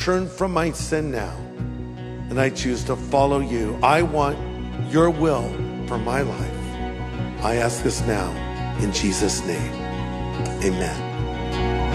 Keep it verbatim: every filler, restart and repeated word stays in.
turn from my sin now, and I choose to follow you. I want your will for my life. I ask this now in Jesus' name. Amen.